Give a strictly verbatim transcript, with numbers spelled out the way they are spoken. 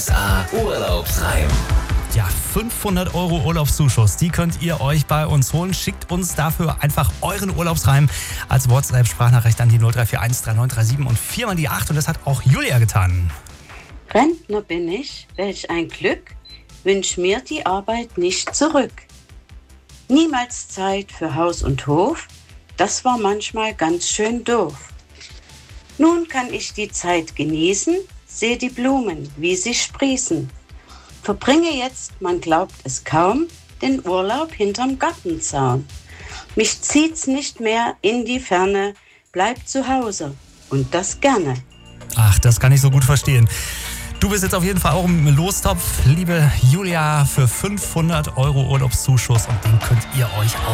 Urlaubsreim. Ja, fünfhundert Euro Urlaubszuschuss, die könnt ihr euch bei uns holen. Schickt uns dafür einfach euren Urlaubsreim als WhatsApp-Sprachnachricht an die null drei vier eins drei neun drei sieben und viermal die acht. Und das hat auch Julia getan. Rentner bin ich, welch ein Glück, wünsch mir die Arbeit nicht zurück. Niemals Zeit für Haus und Hof, das war manchmal ganz schön doof. Nun kann ich die Zeit genießen, seh die Blumen, wie sie sprießen. Verbringe jetzt, man glaubt es kaum, den Urlaub hinterm Gartenzaun. Mich zieht's nicht mehr in die Ferne, bleib zu Hause und das gerne. Ach, das kann ich so gut verstehen. Du bist jetzt auf jeden Fall auch im Lostopf, liebe Julia, für fünfhundert Euro Urlaubszuschuss und den könnt ihr euch auch